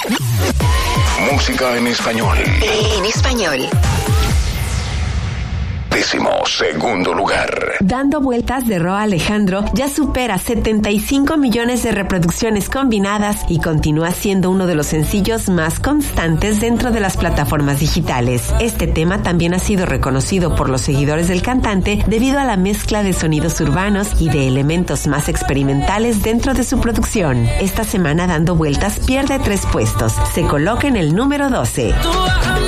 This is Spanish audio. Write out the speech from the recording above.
Música en español. En español. 12º lugar. Dando vueltas de Rauw Alejandro ya supera 75 millones de reproducciones combinadas y continúa siendo uno de los sencillos más constantes dentro de las plataformas digitales. Este tema también ha sido reconocido por los seguidores del cantante debido a la mezcla de sonidos urbanos y de elementos más experimentales dentro de su producción. Esta semana Dando Vueltas pierde 3 puestos. Se coloca en el número 12.